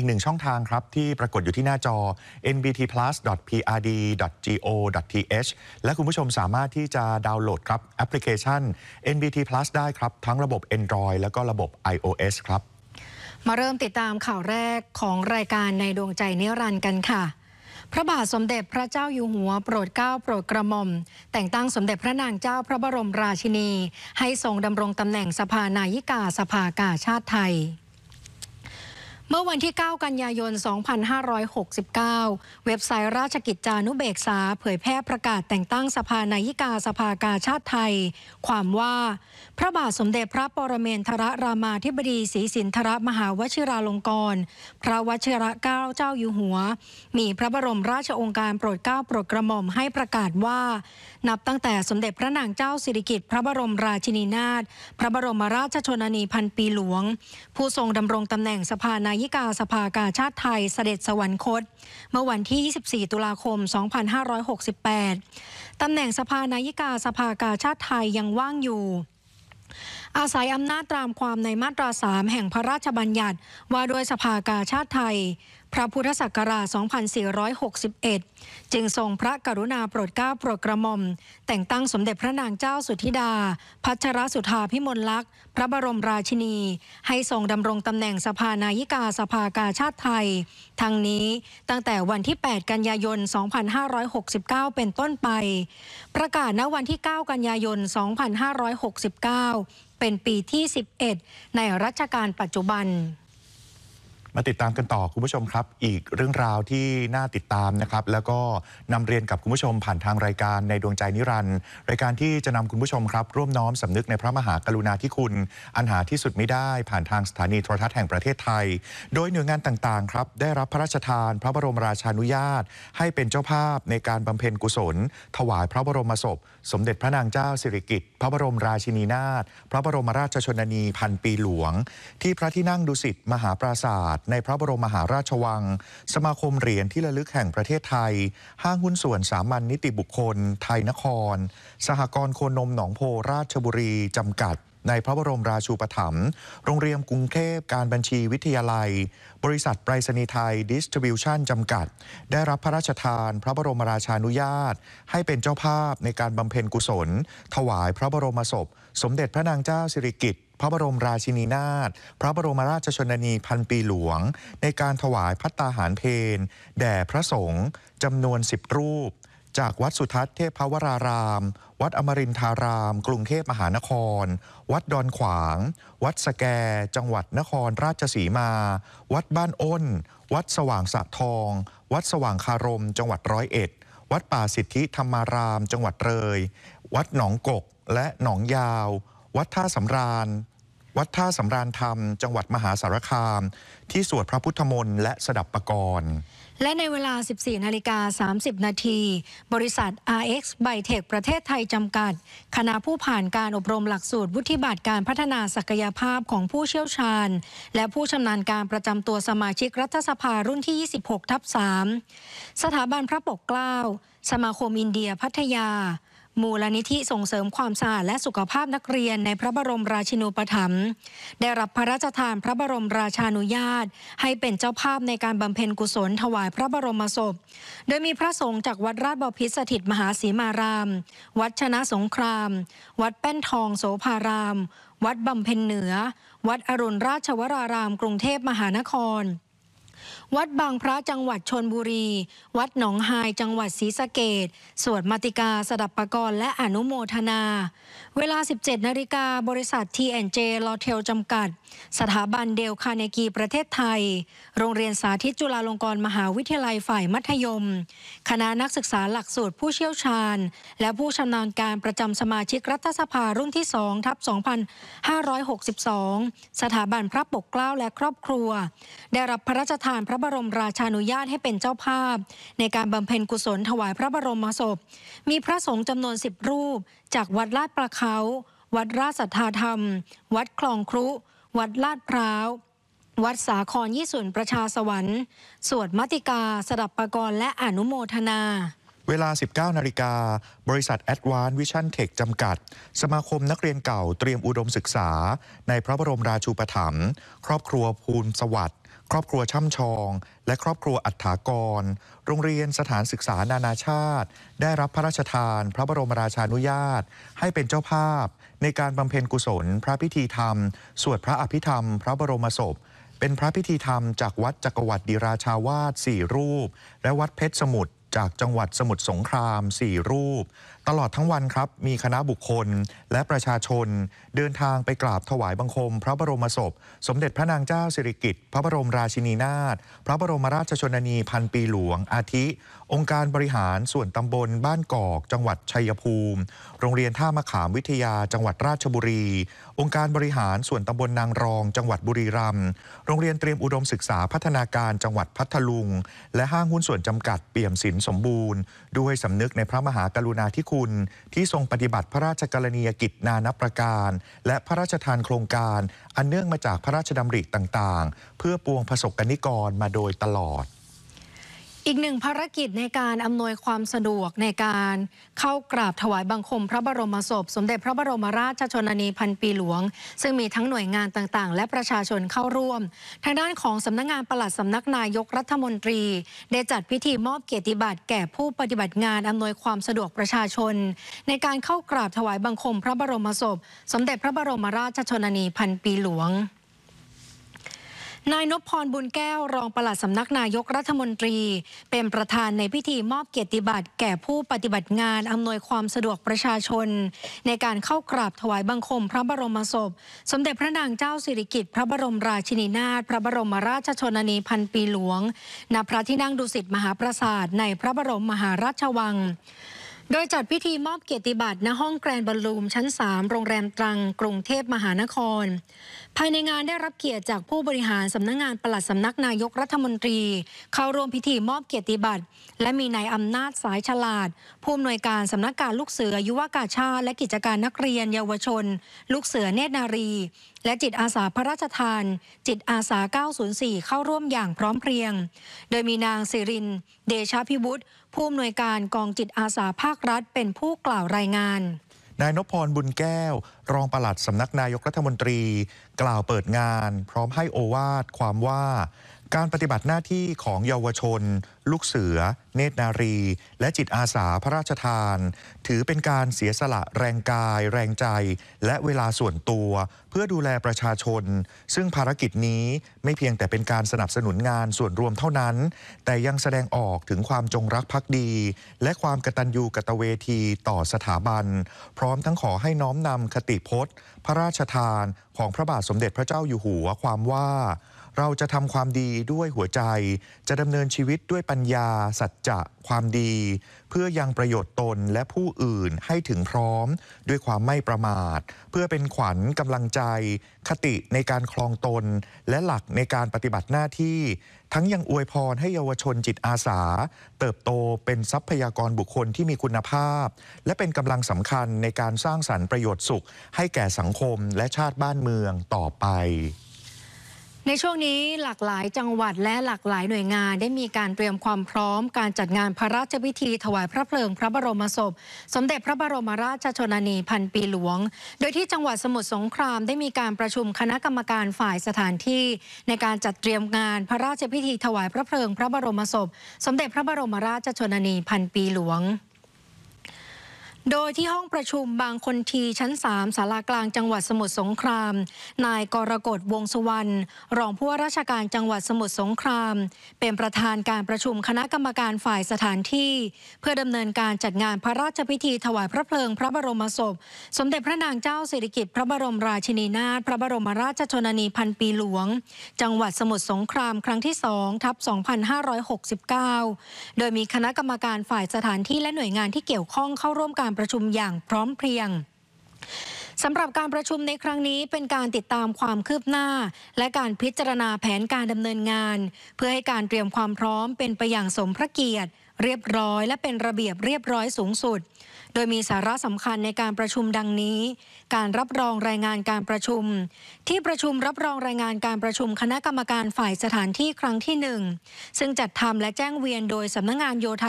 หนึ่งช่องทางครับที่ปรากฏอยู่ที่หน้าจอ nbtplus.prd.go.th และคุณผู้ชมสามารถที่จะดาวน์โหลดครับแอปพลิเคชัน NBT Plus ได้ครับทั้งระบบ Android แล้วก็ระบบ iOS ครับมาเริ่มติดตามข่าวแรกของรายการในดวงใจนิรันดร์กันค่ะพระบาทสมเด็จพระเจ้าอยู่หัวโปรดเกล้าโปรดกระหม่อมแต่งตั้งสมเด็จพระนางเจ้าพระบรมราชินีให้ทรงดำรงตำแหน่งสภานายิกาสภากาชาติไทยเมื่อวันที่ 9 กันยายน 2569 เว็บไซต์ราชกิจจานุเบกษาเผยแพร่ประกาศแต่งตั้งสภานายิกาสภากาชาติไทยความว่าพระบาทสมเด็จพระปรเมนทรรามาธิบดีศรีสินธรมหาวชิราลงกรณ์พระวชิรเกล้าเจ้าอยู่หัวมีพระบรมราชโองการโปรดเกล้าโปรดกระหม่อมให้ประกาศว่านับตั้งแต่สมเด็จพระนางเจ้าสิริกิติ์พระบรมราชินีนาถพระบรมราชชนนีพันปีหลวงผู้ทรงดำรงตำแหน่งสภานายิกาสภากาชาติไทยเสด็จสวรรคตเมื่อวันที่ 24 ตุลาคม 2568 ตำแหน่งสภานายิกาสภากาชาติไทยยังว่างอยู่อาศัยอำนาจตามความในมาตรา 3 แห่งพระราชบัญญัติว่าด้วยสภากาชาติไทยพระพุทธศักราช 2461 จึงทรงพระกรุณาโปรดเกล้าโปรดกระหม่อมแต่งตั้งสมเด็จพระนางเจ้าสุธิดาพัชรสุธาพิมลลักษณ์พระบรมราชินีให้ทรงดำรงตำแหน่งสภานายิกาสภากาชาติไทยทั้งนี้ตั้งแต่วันที่ 8 กันยายน 2569 เป็นต้นไปประกาศณวันที่ 9 กันยายน 2569 เป็นปีที่ 11 ในรัชกาลปัจจุบันมาติดตามกันต่อคุณผู้ชมครับอีกเรื่องราวที่น่าติดตามนะครับแล้วก็นำเรียนกับคุณผู้ชมผ่านทางรายการในดวงใจนิรันดร์รายการที่จะนำคุณผู้ชมครับร่วมน้อมสำนึกในพระมหากรุณาธิคุณอันหาที่สุดไม่ได้ผ่านทางสถานีโทรทัศน์แห่งประเทศไทยโดยหน่วยงานต่างๆครับได้รับพระราชทานพระบรมราชานุญาตให้เป็นเจ้าภาพในการบำเพ็ญกุศลถวายพระบรมศพสมเด็จพระนางเจ้าสิริกิติ์พระบรมราชินีนาถพระบรมราชชนนีพันปีหลวงที่พระที่นั่งดุสิตมหาปราสาทในพระบรมมหาราชวังสมาคมเหรียญที่ระลึกแห่งประเทศไทยห้างหุ้นส่วนสามัญนิติบุคคลไทยนครสหกรณ์โคนมหนองโพราชบุรีจำกัดในพระบรมราชูปถัมภ์โรงเรียนกรุงเทพการบัญชีวิทยาลัยบริษัทไปรษณีย์ไทยดิสทริบิวชั่นจำกัดได้รับพระราชทานพระบรมราชานุญาตให้เป็นเจ้าภาพในการบำเพ็ญกุศลถวายพระบรมศพสมเด็จพระนางเจ้าสิริกิติ์พระบรมราชินีนาถพระบรมราชชนนีพันปีหลวงในการถวายภัตตาหารเพลแด่พระสงฆ์จำนวน10 รูปจากวัดสุทัศน์เทพวรารามวัดอมรินทารามกรุงเทพมหานครวัดดอนขวางวัดสแกจังหวัดนครราชสีมาวัดบ้านอ้นวัดสว่างสะทองวัดสว่างคารมจังหวัด101วัดป่าสิทธิธรรมารามจังหวัดเลยวัดหนองกกและหนองยาววัดท่าสำราญวัดท่าสำราญธรรมจังหวัดมหาสารคามที่สวดพระพุทธมนต์และสดับปกรณ์และในเวลา 14:30 นาทีบริษัท RX Bytech ประเทศไทยจำกัดคณะผู้ผ่านการอบรมหลักสูตรวุฒิบัตรการพัฒนาศักยภาพของผู้เชี่ยวชาญและผู้ชำนาญการประจำตัวสมาชิกรัฐสภารุ่นที่ 26/3 สถาบันพระปกเกล้าสมาคมอินเดียพัทยามูลนิธิส่งเสริมความสะอาดและสุขภาพนักเรียนในพระบรมราชินูปถัมภ์ได้รับพระราชทานพระบรมราชานุญาตให้เป็นเจ้าภาพในการบำเพ็ญกุศลถวายพระบรมศพโดยมีพระสงฆ์จากวัดราชบพิตรสถิตมหาสีมารามวัดชนะสงครามวัดแป้นทองโสภารามวัดบำเพ็ญเหนือวัดอรุณราชวรารามกรุงเทพมหานครวัดบางพระจังหวัดชลบุรีวัดหนองไฮจังหวัดศรีสะเกษสวดมาติกาสดับปกรณ์และอนุโมทนาเวลา 17 นาฬิกาบริษัท T&J ลอเทลจำกัดสถาบันเดลคาร์เนกีประเทศไทยโรงเรียนสาธิตจุฬาลงกรณ์มหาวิทยาลัยฝ่ายมัธยมคณะนักศึกษาหลักสูตรผู้เชี่ยวชาญและผู้ชำนาญการประจำสมาชิกรัฐสภารุ่นที่ 2/2562 สถาบันพระปกเกล้าและครอบครัวได้รับพระราชทานพระบรมราชานุญาตให้เป็นเจ้าภาพในการบำเพ็ญกุศลถวายพระบรมศพมีพระสงฆ์จำนวน10 รูปจากวัดลาดประเขาวัดราชสัทธาธรรมวัดคลองครุวัดลาดพร้าววัดสาครยี่สุนประชาสวรรค์สวดมัติกาสดับปกรณ์และอนุโมทนาเวลา 19 นาฬิกาบริษัท Advanced Vision Tech จำกัดสมาคมนักเรียนเก่าเตรียมอุดมศึกษาในพระบรมราชูปถัมภ์ครอบครัวภูลสวัสดิ์ครอบครัวช่ำชองและครอบครัวอัฏฐากรโรงเรียนสถานศึกษานานาชาติได้รับพระราชทานพระบรมราชานุญาตให้เป็นเจ้าภาพในการบำเพ็ญกุศลพระพิธีธรรมสวดพระอภิธรรมพระบรมศพเป็นพระพิธีธรรมจากวัดจักรวรรดิราชาวาส4 รูปและวัดเพชรสมุทรจากจังหวัดสมุทรสงคราม4 รูปตลอดทั้งวันครับมีคณะบุคคลและประชาชนเดินทางไปกราบถวายบังคมพระบรมศพสมเด็จพระนางเจ้าสิริกิติ์พระบรมราชินีนาถพระบรมราชชนนีพันปีหลวงอาทิองค์การบริหารส่วนตำบลบ้านกอกจังหวัดชัยภูมิโรงเรียนท่ามะขามวิทยาจังหวัดราชบุรีองค์การบริหารส่วนตำบลนางรองจังหวัดบุรีรัมย์โรงเรียนเตรียมอุดมศึกษาพัฒนาการจังหวัดพัทลุงและห้างหุ้นส่วนจำกัดเปี่ยมสินสมบูรณ์ด้วยสำนึกในพระมหากรุณาธิคุณที่ทรงปฏิบัติพระราชกรณียกิจนานับประการและพระราชทานโครงการอันเนื่องมาจากพระราชดำริต่างๆเพื่อปวงประสบกนิกรมาโดยตลอดอีกหนึ่งภารกิจในการอำนวยความสะดวกในการเข้ากราบถวายบังคมพระบรมศพสมเด็จพระบรมราชชนนีพันปีหลวงซึ่งมีทั้งหน่วยงานต่างๆและประชาชนเข้าร่วมทางด้านของสำนักงานปลัดสำนักนายกรัฐมนตรีได้จัดพิธีมอบเกียรติบัตรแก่ผู้ปฏิบัติงานอำนวยความสะดวกประชาชนในการเข้ากราบถวายบังคมพระบรมศพสมเด็จพระบรมราชชนนีพันปีหลวงนายนพพรบุญแก้วรองปลัดสำนักนายกรัฐมนตรีเป็นประธานในพิธีมอบเกียรติบัตรแก่ผู้ปฏิบัติงานอำนวยความสะดวกประชาชนในการเข้ากราบถวายบังคมพระบรมศพสมเด็จพระนางเจ้าสิริกิติ์พระบรมราชินีนาถพระบรมราชชนนีพันปีหลวงณพระที่นั่งดุสิตมหาปราสาทในพระบรมมหาราชวังโดยจัดพิธีมอบเกียรติบัตรณห้องแกรนด์บอลลูมชั้น3โรงแรมตรังกรุงเทพมหานครภายในงานได้รับเกียรติจากผู้บริหารสำนักงานปลัดสำนักนายกรัฐมนตรีเข้าร่วมพิธีมอบเกียรติบัตรและมีนายอำนาจสายฉลาดผู้อำนวยการสำนักการลูกเสือยุวกาชาติและกิจการนักเรียนเยาวชนลูกเสือเนตรนารีและจิตอาสาพระราชทานจิตอาสา904เข้าร่วมอย่างพร้อมเพรียงโดยมีนางสิรินเดชพิวุฒิผู้อำนวยการกองจิตอาสาภาครัฐเป็นผู้กล่าวรายงานนายนพพรบุญแก้วรองปลัดสำนักนายกรัฐมนตรีกล่าวเปิดงานพร้อมให้โอวาทความว่าการปฏิบัติหน้าที่ของเยาวชนลูกเสือเนตรนารีและจิตอาสาพระราชทานถือเป็นการเสียสละแรงกายแรงใจและเวลาส่วนตัวเพื่อดูแลประชาชนซึ่งภารกิจนี้ไม่เพียงแต่เป็นการสนับสนุนงานส่วนรวมเท่านั้นแต่ยังแสดงออกถึงความจงรักภักดีและความกตัญญูกตเวทีต่อสถาบันพร้อมทั้งขอให้น้อมนำคติพจน์พระราชทานของพระบาทสมเด็จพระเจ้าอยู่หัวความว่าเราจะทำความดีด้วยหัวใจจะดำเนินชีวิตด้วยปัญญาสัจจะความดีเพื่อยังประโยชน์ตนและผู้อื่นให้ถึงพร้อมด้วยความไม่ประมาทเพื่อเป็นขวัญกำลังใจคติในการครองตนและหลักในการปฏิบัติหน้าที่ทั้งยังอวยพรให้เยาวชนจิตอาสาเติบโตเป็นทรัพยากรบุคคลที่มีคุณภาพและเป็นกำลังสำคัญในการสร้างสรรค์ประโยชน์สุขให้แก่สังคมและชาติบ้านเมืองต่อไปในช่วงนี้หลากหลายจังหวัดและหลากหลายหน่วยงานได้มีการเตรียมความพร้อมการจัดงานพระราชพิธีถวายพระเพลิงพระบรมศพสมเด็จพระบรมราชชนนีพันปีหลวงโดยที่จังหวัดสมุทรสงครามได้มีการประชุมคณะกรรมการฝ่ายสถานที่ในการจัดเตรียมงานพระราชพิธีถวายพระเพลิงพระบรมศพสมเด็จพระบรมราชชนนีพันปีหลวงโดยที่ห้องประชุมบางคนทีชั้น3ศาลากลางจังหวัดสมุทรสงครามนายกรกฎวงสุวรรณรองผู้ว่าราชการจังหวัดสมุทรสงครามเป็นประธานการประชุมคณะกรรมการฝ่ายสถานที่เพื่อดำเนินการจัดงานพระราชพิธีถวายพระเพลิงพระบรมศพสมเด็จพระนางเจ้าสิริกิติ์พระบรมราชินีนาถพระบรมราชชนนีพันปีหลวงจังหวัดสมุทรสงครามครั้งที่2/2569โดยมีคณะกรรมการฝ่ายสถานที่และหน่วยงานที่เกี่ยวข้องเข้าร่วมการประชุมอย่างพร้อมเพรียงสำหรับการประชุมในครั้งนี้เป็นการติดตามความคืบหน้าและการพิจารณาแผนการดำเนินงานเพื่อให้การเตรียมความพร้อมเป็นไปอย่างสมพระเกียรติเรียบร้อยและเป็นระเบียบเรียบร้อยสูงสุดโดยมีสาระสำคัญในการประชุมดังนี้การรับรองรายงานการประชุมที่ประชุมรับรองรายงานการประชุมคณะกรรมการฝ่ายสถานที่ครั้งที่1ซึ่งจัดทำและแจ้งเวียนโดยสำนักงานโยธา